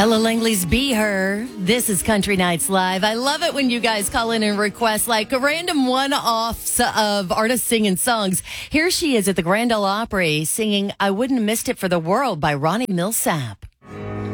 Ella Langley's Be Her. This is Country Nights Live. I love it when you guys call in and request like a random one-offs of artists singing songs. Here she is at the Grand Ole Opry singing I Wouldn't Have Missed It for the World by Ronnie Milsap.